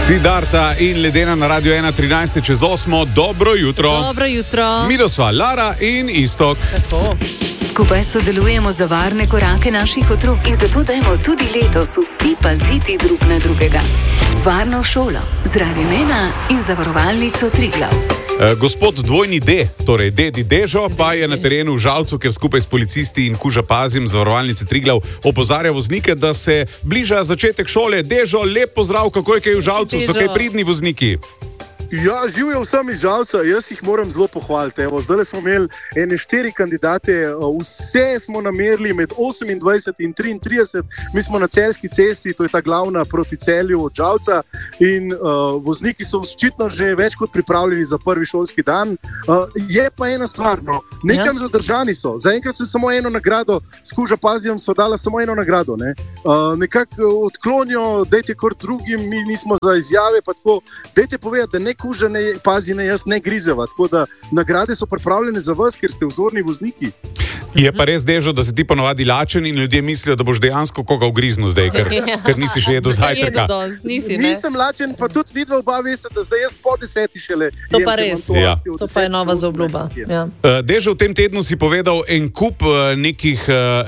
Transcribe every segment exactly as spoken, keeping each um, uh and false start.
Siddharta in Ledena na Radio ena, trinajst čez osmo. Dobro jutro. Dobro jutro. Mi sva Lara in Iztok. Tako. Skupaj sodelujemo za varne korake naših otrok in zato dajmo tudi letos vsi paziti drug na drugega. Varno šolo z Radio ena in zavarovalnico Triglav. E, gospod dvojni D, torej Dedi Dežo, pa je na terenu v Žalcu, ker skupaj s policisti in Kuža Pazim zavarovalnice Triglav opozarja voznike, da se bliža začetek šole. Dežo, lep pozdrav, kako je kaj v Žalcu, so kaj pridni vozniki? Ja, živijo vsem iz Žalca, jaz jih moram zelo pohvaliti. Evo, zdaj smo imeli ene štiri kandidate, vse smo namerili med osemindvajset in triintrideset, mi smo na Celjski cesti, to je ta glavna proti Celju od Žalca in uh, vozniki so očitno že več kot pripravljeni za prvi šolski dan. Uh, je pa ena stvar, no, nekam ja. zadržani so, zaenkrat so samo eno nagrado, s Kuža Pazijem so dala samo eno nagrado, ne? uh, nekako odklonijo, dejte kar drugim, mi nismo za izjave, pa tako, dejte povedati, da ne Kuža ne pazi, ne jaz ne grizeva. Tako da nagrade so pripravljene za vas, ker ste vzorni vozniki. Je pa res, Dežo, da si ti ponovadi lačen in ljudje mislijo, da boš dejansko koga ugriznil zdaj, ker, ker nisi še jedel zajtrka. Nisi, Nisem lačen, pa tudi vidva oba veste, da zdaj jaz po deseti šele. To pa res, to, ja. to pa je nova zaobljuba. Ja. Dežo, v tem tednu si povedal en kup nekih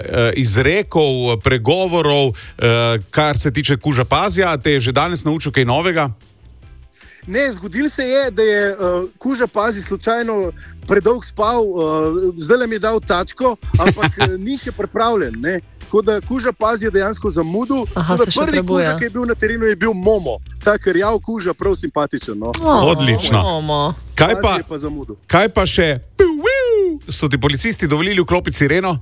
izrekov, pregovorov, kar se tiče Kuža Pazija. Te je že danes naučil kaj novega? Ne, zgodilo se je, da je uh, Kuža Pazi slučajno predolg spal, uh, zdaj mi je dal tačko, ampak ni še pripravljen. Ne? Tako da Kuža Pazi je dejansko zamudil. Aha, se še prvi prebuja. Kuža, ki je bil na terenu, je bil Momo. Ta krjav Kuža, prav simpatičen. No? Oh, Odlično. Momo. Kaj pa, pa kaj pa še? So ti policisti dovolili vklopiti sireno?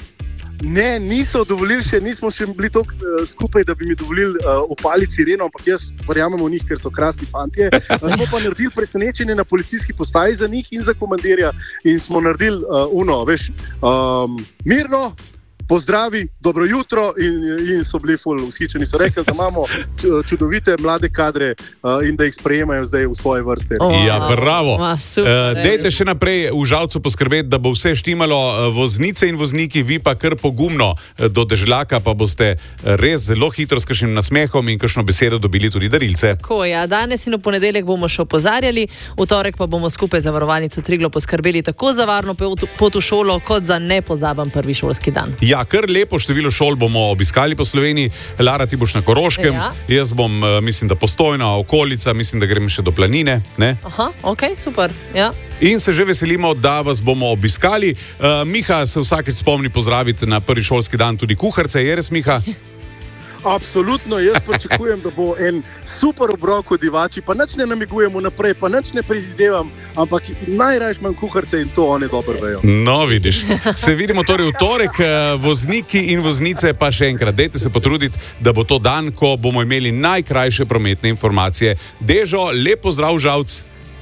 Ne, niso dovolili še, nismo še bili toliko uh, skupaj, da bi mi dovolili uh, opaliti sireno, ampak jaz verjamem v njih, ker so krasni fantje. Uh, smo pa naredili presenečenje na policijski postaji za njih in za komandirja in smo naredili uh, uno, veš, um, mirno, pozdravi, dobro jutro in, in so bili ful vzhičeni. So rekli, da imamo čudovite mlade kadre uh, in da jih sprejemajo zdaj v svoje vrste. Oh, ja, bravo. Ma, super, uh, dejte še naprej v Žalcu poskrbeti, da bo vse štimalo, voznice in vozniki, vi pa kar pogumno do dežljaka, pa boste res zelo hitro s kakšnim nasmehom in kakšno besedo dobili tudi darilce. Tako, ja, danes in v ponedeljek bomo še opozarjali, v torek pa bomo skupaj z zavarovalnico Triglav poskrbeli tako za varno pot v šolo, kot za nepozaben prvi šolski dan. Ja, kar lepo število šol bomo obiskali po Sloveniji. Lara, ti boš na Koroškem, ja. Jaz bom, mislim, da Postojna, okolica, mislim, da grem še do Planine. Ne? Aha, ok, super. Ja. In se že veselimo, da vas bomo obiskali. Uh, Miha se vsakeč spomni pozdraviti na prvi šolski dan tudi kuharce. Je res, Miha? Absolutno, jaz pričakujem, da bo en super obrok od divači, pa nič ne namigujemo naprej, pa nič ne prizadevam, ampak najrajš manj kuharce in to oni dobro vejo. No, vidiš. Se vidimo torej v torek, vozniki in voznice, pa še enkrat, dajte se potruditi, da bo to dan, ko bomo imeli najkrajše prometne informacije. Dežo, lep pozdrav, Žalc.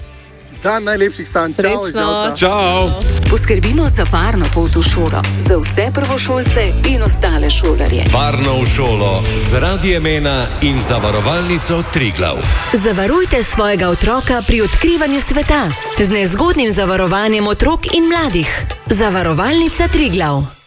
Dan najlepših sanj. Čau, iz Žalca. Čau. Poskrbimo za varno pot v šolo, za vse prvošolce in ostale šolarje. Varno v šolo z Radiem ena in zavarovalnico Triglav. Zavarujte svojega otroka pri odkrivanju sveta z nezgodnim zavarovanjem otrok in mladih. Zavarovalnica Triglav.